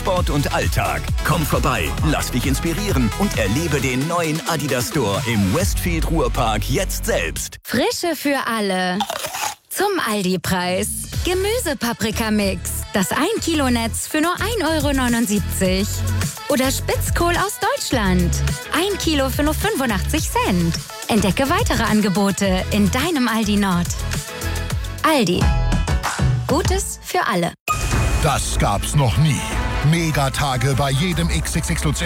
Sport und Alltag. Komm vorbei, lass dich inspirieren und erlebe den neuen Adidas Store im Westfield Ruhrpark jetzt selbst. Frische für alle. Zum Aldi-Preis. Gemüse-Paprika-Mix. Das 1 Kilo Netz für nur 1,79 €. Oder Spitzkohl aus Deutschland. 1 Kilo für nur 85 Cent. Entdecke weitere Angebote in deinem Aldi Nord. Aldi. Gutes für alle. Das gab's noch nie. Megatage bei jedem XXX